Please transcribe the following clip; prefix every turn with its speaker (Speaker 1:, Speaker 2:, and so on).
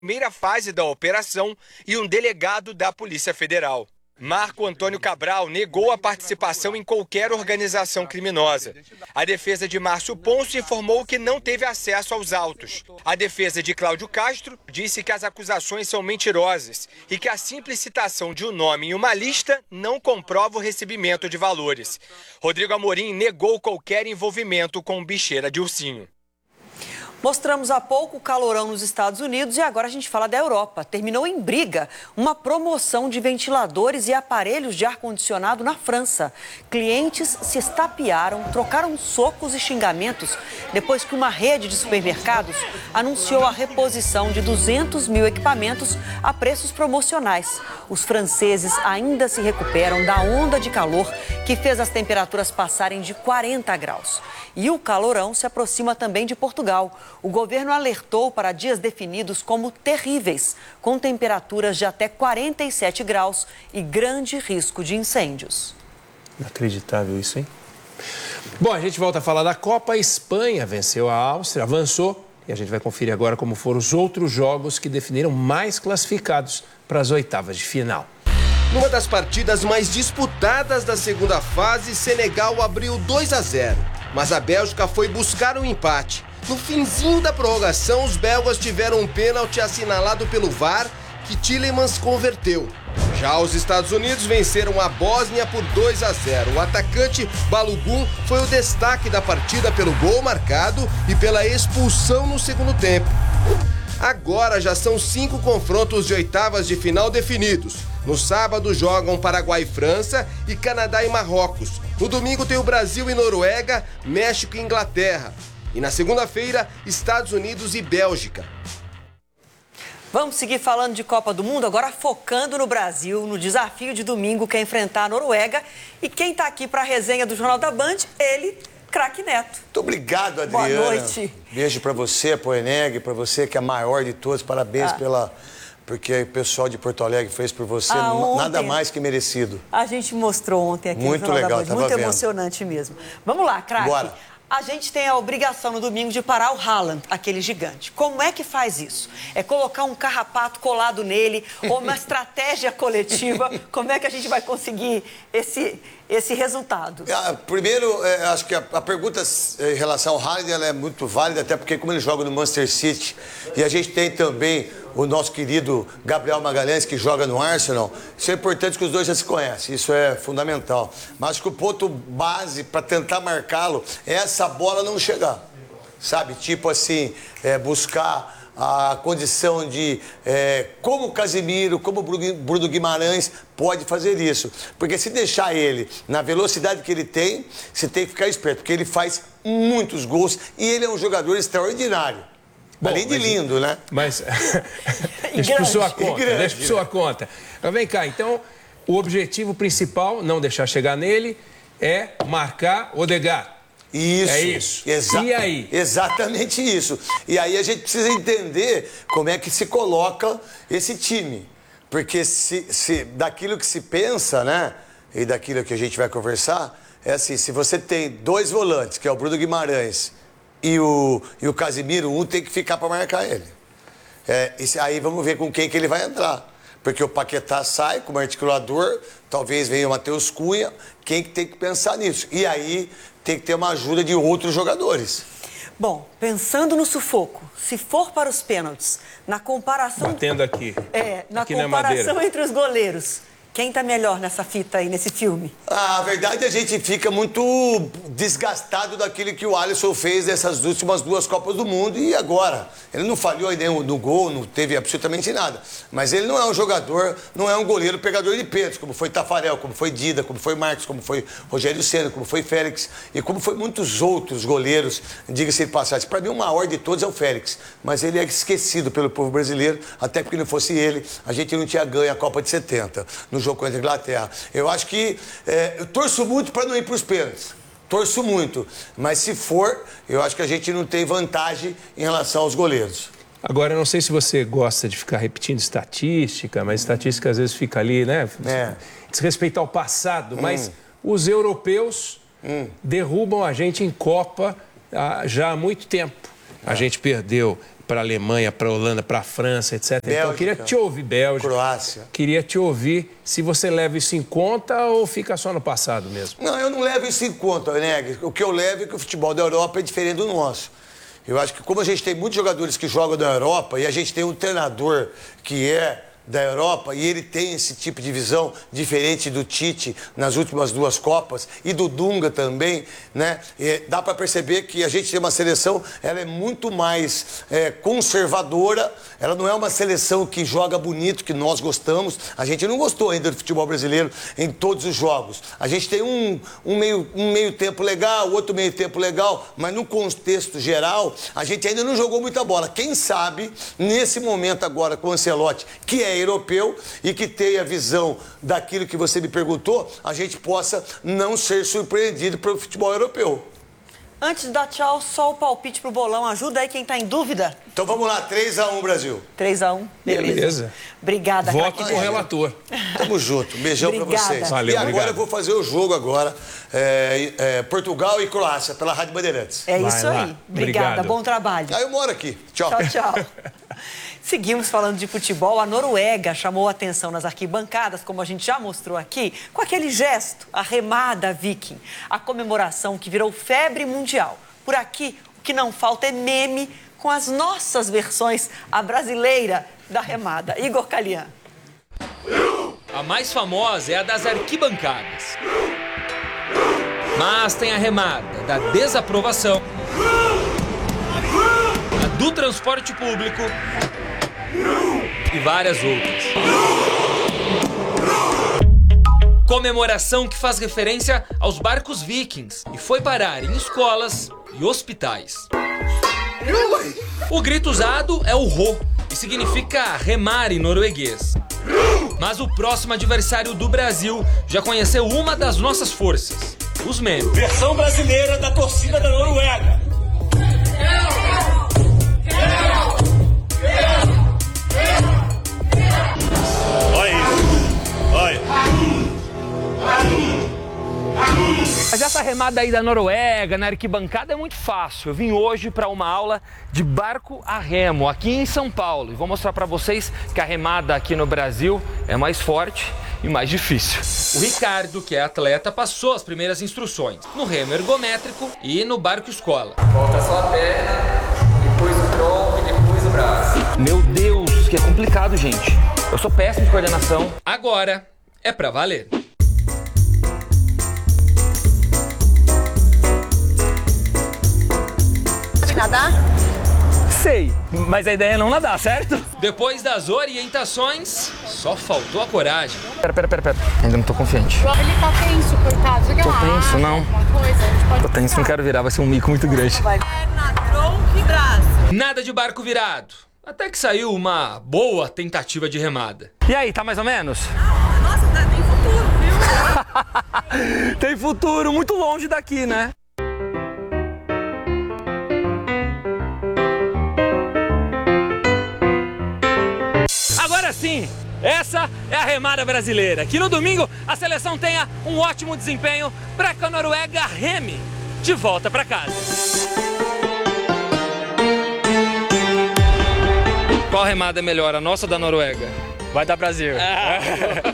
Speaker 1: primeira fase da operação e um delegado da Polícia Federal. Marco Antônio Cabral negou a participação em qualquer organização criminosa. A defesa de Márcio Ponce informou que não teve acesso aos autos. A defesa de Cláudio Castro disse que as acusações são mentirosas e que a simples citação de um nome em uma lista não comprova o recebimento de valores. Rodrigo Amorim negou qualquer envolvimento com bicheira de ursinho.
Speaker 2: Mostramos há pouco o calorão nos Estados Unidos e agora a gente fala da Europa. Terminou em briga uma promoção de ventiladores e aparelhos de ar-condicionado na França. Clientes se estapearam, trocaram socos e xingamentos depois que uma rede de supermercados anunciou a reposição de 200 mil equipamentos a preços promocionais. Os franceses ainda se recuperam da onda de calor que fez as temperaturas passarem de 40 graus. E o calorão se aproxima também de Portugal. O governo alertou para dias definidos como terríveis, com temperaturas de até 47 graus e grande risco de incêndios.
Speaker 3: Inacreditável isso, hein? Bom, a gente volta a falar da Copa. A Espanha venceu a Áustria, avançou. E a gente vai conferir agora como foram os outros jogos que definiram mais classificados para as oitavas de final.
Speaker 4: Numa das partidas mais disputadas da segunda fase, Senegal abriu 2-0. Mas a Bélgica foi buscar um empate. No finzinho da prorrogação, os belgas tiveram um pênalti assinalado pelo VAR, que Tielemans converteu. Já os Estados Unidos venceram a Bósnia por 2-0. O atacante Balogun foi o destaque da partida pelo gol marcado e pela expulsão no segundo tempo. Agora já são 5 confrontos de oitavas de final definidos. No sábado jogam Paraguai e França e Canadá e Marrocos. No domingo tem o Brasil e Noruega, México e Inglaterra. E na segunda-feira, Estados Unidos e Bélgica.
Speaker 2: Vamos seguir falando de Copa do Mundo, agora focando no Brasil, no desafio de domingo que é enfrentar a Noruega. E quem está aqui para a resenha do Jornal da Band, ele, Craque Neto.
Speaker 5: Muito obrigado, Adriana.
Speaker 2: Boa noite.
Speaker 5: Beijo para você, para o Eneg, para você que é a maior de todos. Parabéns porque o pessoal de Porto Alegre fez por você nada mais que merecido.
Speaker 2: A gente mostrou ontem aqui
Speaker 5: muito
Speaker 2: no Jornal
Speaker 5: legal,
Speaker 2: da Band. Muito emocionante mesmo. Vamos lá, Craque.
Speaker 5: Bora.
Speaker 2: A gente tem a obrigação no domingo de parar o Haaland, aquele gigante. Como é que faz isso? É colocar um carrapato colado nele ou uma estratégia coletiva? Como é que a gente vai conseguir esse resultado?
Speaker 5: Primeiro, acho que a pergunta em relação ao Haaland ela é muito válida, até porque como ele joga no Manchester City e a gente tem também o nosso querido Gabriel Magalhães, que joga no Arsenal, isso é importante que os dois já se conhecem, isso é fundamental. Mas acho que o ponto base para tentar marcá-lo é essa bola não chegar, sabe? Tipo assim, buscar a condição de como o Casemiro, como o Bruno Guimarães pode fazer isso. Porque se deixar ele na velocidade que ele tem, você tem que ficar esperto, porque ele faz muitos gols e ele é um jogador extraordinário. Bom, além de lindo, né?
Speaker 3: Mas deixa por sua conta, deixa por sua conta. Mas vem cá, então, o objetivo principal, não deixar chegar nele, é marcar Odegaard.
Speaker 5: Isso.
Speaker 3: É isso.
Speaker 5: E aí? Exatamente isso. E aí a gente precisa entender como é que se coloca esse time. Porque se daquilo que se pensa, né? E daquilo que a gente vai conversar, é assim, se você tem 2 volantes, que é o Bruno Guimarães e o Casemiro, um tem que ficar para marcar ele. Aí vamos ver com quem que ele vai entrar. Porque o Paquetá sai como articulador, talvez venha o Matheus Cunha, quem que tem que pensar nisso? E aí tem que ter uma ajuda de outros jogadores.
Speaker 2: Bom, pensando no sufoco, se for para os pênaltis, na comparação...
Speaker 3: Batendo aqui.
Speaker 2: Na
Speaker 3: aqui
Speaker 2: comparação entre os goleiros, quem está melhor nessa fita aí, nesse filme?
Speaker 5: A verdade, a gente fica muito desgastado daquilo que o Alisson fez nessas últimas 2 Copas do Mundo e agora. Ele não falhou no gol, não teve absolutamente nada. Mas ele não é um jogador, não é um goleiro pegador de pênaltis, como foi Tafarel, como foi Dida, como foi Marcos, como foi Rogério Ceni, como foi Félix e como foi muitos outros goleiros, diga-se de passagem. Para mim, o maior de todos é o Félix, mas ele é esquecido pelo povo brasileiro, até porque não fosse ele, a gente não tinha ganho a Copa de 70. No jogo contra a Inglaterra. Eu acho que eu torço muito para não ir para os pênaltis. Torço muito. Mas se for, eu acho que a gente não tem vantagem em relação aos goleiros.
Speaker 3: Agora, eu não sei se você gosta de ficar repetindo estatística, mas estatística às vezes fica ali, né? Desrespeitar o passado, mas os europeus derrubam a gente em Copa já há muito tempo. A gente perdeu para a Alemanha, para a Holanda, para a França, etc.
Speaker 5: Bélgica,
Speaker 3: então eu queria te ouvir, Bélgica.
Speaker 5: Croácia.
Speaker 3: Queria te ouvir se você leva isso em conta ou fica só no passado mesmo.
Speaker 5: Não, eu não levo isso em conta, né? O que eu levo é que o futebol da Europa é diferente do nosso. Eu acho que como a gente tem muitos jogadores que jogam da Europa e a gente tem um treinador que é da Europa e ele tem esse tipo de visão diferente do Tite nas últimas 2 Copas e do Dunga também, né? E dá para perceber que a gente tem uma seleção, ela é muito mais conservadora, ela não é uma seleção que joga bonito, que nós gostamos. A gente não gostou ainda do futebol brasileiro em todos os jogos. A gente tem um meio tempo legal, outro meio tempo legal, mas no contexto geral, a gente ainda não jogou muita bola. Quem sabe, nesse momento agora com o Ancelotti, que é europeu e que tem a visão daquilo que você me perguntou, a gente possa não ser surpreendido pelo futebol europeu.
Speaker 2: Antes de dar tchau, só o palpite pro bolão. Ajuda aí quem tá em dúvida.
Speaker 5: Então vamos lá, 3-1 Brasil.
Speaker 2: 3-1.
Speaker 3: Beleza.
Speaker 2: Obrigada,
Speaker 3: Voto
Speaker 2: craque.
Speaker 3: com o relator.
Speaker 5: Tamo junto. Beijão pra
Speaker 2: Obrigada.
Speaker 5: vocês.
Speaker 3: Valeu,
Speaker 5: e agora
Speaker 3: obrigado.
Speaker 5: eu vou fazer o jogo agora. Portugal e Croácia, pela Rádio Bandeirantes.
Speaker 2: É
Speaker 3: Vai
Speaker 2: isso
Speaker 3: lá.
Speaker 2: aí. Obrigada.
Speaker 3: Obrigado.
Speaker 2: Bom trabalho.
Speaker 5: Aí eu moro aqui. Tchau.
Speaker 2: Tchau, tchau. Seguimos falando de futebol. A Noruega chamou a atenção nas arquibancadas, como a gente já mostrou aqui, com aquele gesto, a remada viking, a comemoração que virou febre mundial. Por aqui, o que não falta é meme com as nossas versões, a brasileira da remada. Igor Calian.
Speaker 6: A mais famosa é a das arquibancadas. Mas tem a remada da desaprovação, a do transporte público e várias outras. Comemoração que faz referência aos barcos vikings e foi parar em escolas e hospitais. O grito usado é o ro e significa remar em norueguês. Mas o próximo adversário do Brasil já conheceu uma das nossas forças, os memes.
Speaker 7: Versão brasileira da torcida da Noruega. Olha isso. Olha.
Speaker 6: Mas essa remada aí da Noruega, na arquibancada, é muito fácil. Eu vim hoje para uma aula de barco a remo, aqui em São Paulo. E vou mostrar para vocês que a remada aqui no Brasil é mais forte e mais difícil. O Ricardo, que é atleta, passou as primeiras instruções no remo ergométrico e no barco escola.
Speaker 8: Volta só a perna, depois o tronco e depois o braço.
Speaker 6: Meu Deus, que é complicado, gente. Eu sou péssimo de coordenação. Agora é pra valer.
Speaker 2: Nadar?
Speaker 6: Sei, mas a ideia é não nadar, certo? Depois das orientações, só faltou a coragem. Pera. Ainda não tô confiante.
Speaker 9: Ele tá tenso, coitado. Você quer
Speaker 6: Tô tenso, não.
Speaker 9: alguma coisa? A gente pode
Speaker 6: Tô tenso, não quero virar, vai ser um mico muito grande.
Speaker 9: perna, tronco e braço.
Speaker 6: Nada de barco virado. Até que saiu uma boa tentativa de remada. E aí, tá mais ou menos?
Speaker 9: Nossa, tem futuro, viu?
Speaker 6: Tem futuro, muito longe daqui, né? Agora sim, essa é a remada brasileira. Que no domingo a seleção tenha um ótimo desempenho para que a Noruega reme de volta para casa. Qual remada é melhor, a nossa ou da Noruega?
Speaker 8: Vai dar Brasil.